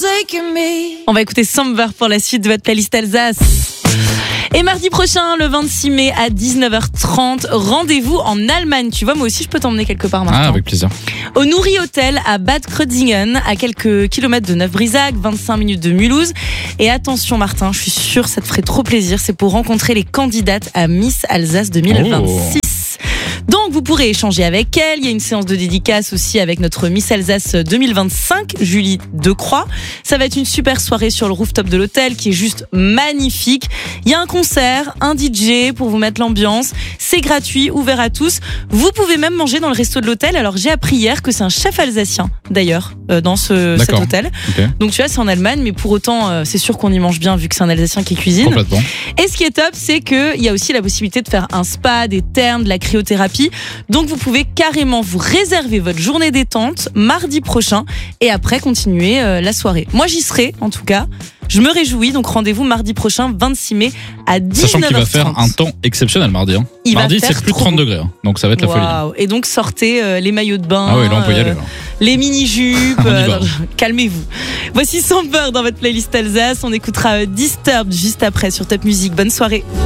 On va écouter Somber pour la suite de votre playlist Alsace. Et mardi prochain, le 26 mai à 19h30, rendez-vous en Allemagne. Tu vois, moi aussi, je peux t'emmener quelque part maintenant. Ah, avec plaisir. Au Nouri Hotel à Bad Kreuznach, à quelques kilomètres de Neuf-Brisach, 25 minutes de Mulhouse. Et attention Martin, je suis sûre ça te ferait trop plaisir, c'est pour rencontrer les candidates à Miss Alsace 2026. Donc vous pourrez échanger avec elle. Il y a une séance de dédicace aussi avec notre Miss Alsace 2025, Julie Decroix. Ça va être une super soirée sur le rooftop de l'hôtel qui est juste magnifique. Il y a un concert, un DJ pour vous mettre l'ambiance. C'est gratuit, ouvert à tous. Vous pouvez même manger dans le resto de l'hôtel. Alors j'ai appris hier que c'est un chef alsacien d'ailleurs dans cet hôtel. Okay. Donc tu vois, c'est en Allemagne, mais pour autant c'est sûr qu'on y mange bien vu que c'est un Alsacien qui cuisine. Complètement. Et ce qui est top, c'est qu'il y a aussi la possibilité de faire un spa, des thermes, de la cryothérapie. Donc vous pouvez carrément vous réserver votre journée détente mardi prochain et après continuer la soirée. Moi j'y serai en tout cas. Je me réjouis, donc rendez-vous mardi prochain, 26 mai à 19h30. Sachant qu'il va faire un temps exceptionnel mardi. Mardi, c'est plus de 30 degrés, donc ça va être la folie. Et donc sortez les maillots de bain, là on peut y aller, les mini-jupes, calmez-vous. Voici Somber dans votre playlist Alsace, on écoutera Disturbed juste après sur Top Music. Bonne soirée.